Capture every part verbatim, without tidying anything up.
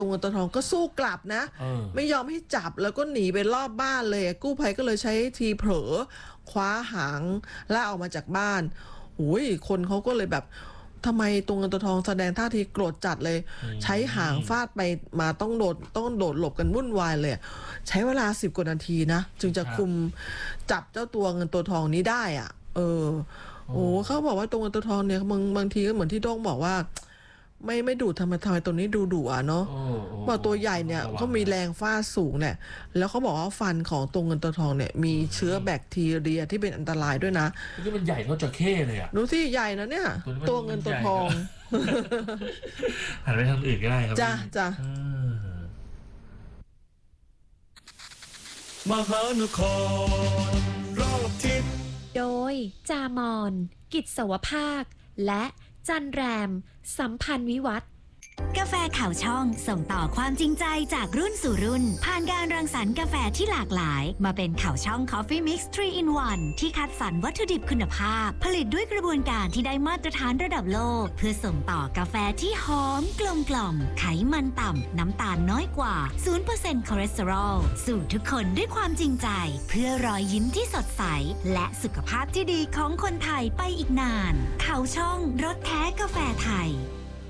ตัวเงินตัวทองก็สู้กลับนะไม่ยอมให้จับแล้วก็หนีไปรอบบ้านเลยกู้ภัยก็เลยใช้ทีเผลอคว้าหางล่าออกมาจากบ้านโอ้ยคนเขาก็เลยแบบทำไมตัวเงินตัวทองแสดงท่าทีโกรธจัดเลยใช้หางฟาดไปมาต้องโดดต้องโดดหลบกันวุ่นวายเลยใช้เวลาสิบกว่านาทีนะจึงจะคุมจับเจ้าตัวเงินตัวทองนี้ได้อ่ะเออโอ้เขาบอกว่าตัวเงินตัวทองเนี่ยบางบางทีก็เหมือนที่โด้งบอกว่าไม่ไม่ดุทำไมทำไมตัวนี้ดูดุอ่ะเนาะบอกตัวใหญ่เนี่ยเขามีแรงฟาดสูงเนี่ยแล้วเขาบอกว่าฟันของตัวเงินตัวทองเนี่ยมีเชื้อแบคทีเรียที่เป็นอันตรายด้วยนะนี่มันใหญ่เท่าจระเข้เลยอ่ะดูสิใหญ่นะเนี่ยตัวเงินตัวทองหันไปทางอื่นก็ได้ครับจ้ะจ้ะมหานครรอบทิศโดยจามอนกิจสวภาคและจันแรมสัมพันธ์วิวัฒน์กาแฟข่าวช่องส่งต่อความจริงใจจากรุ่นสู่รุ่นผ่านการรังสรรค์กาแฟที่หลากหลายมาเป็นข่าวช่อง Coffee Mix ทรี in วัน ที่คัดสรรวัตถุดิบคุณภาพผลิตด้วยกระบวนการที่ได้มาตรฐานระดับโลกเพื่อส่งต่อกาแฟที่หอมกลมกล่อมไขมันต่ำน้ำตาลน้อยกว่า ศูนย์เปอร์เซ็นต์ คอเลสเตอรอลสู่ทุกคนด้วยความจริงใจเพื่อรอยยิ้มที่สดใสและสุขภาพที่ดีของคนไทยไปอีกนานข่าวช่องรสแท้กาแฟไทย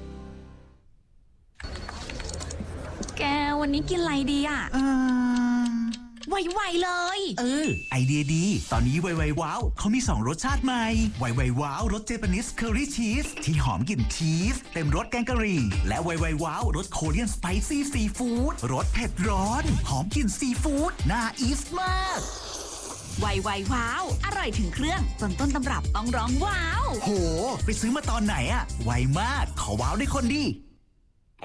แกวันนี้กินอะไรดีอ่ะไวๆเลยเออไอเดียดีตอนนี้ไวๆว้าวเขามีสองรสชาติใหม่ไวๆว้าวรสเจแปนิสเคอรี่ชีสที่หอมกลิ่นชีสเต็มรสแกงกะหรี่และไวๆว้าวรสโคเรียนสไปซี่ซีฟู้ดรสเผ็ดร้อนหอมกลิ่นซีฟู้ดน่าอีสมากไวๆว้าวอร่อยถึงเครื่องจนต้นตำรับต้องร้องว้าวโหไปซื้อมาตอนไหนอะไวมากขอว้าวได้คนดี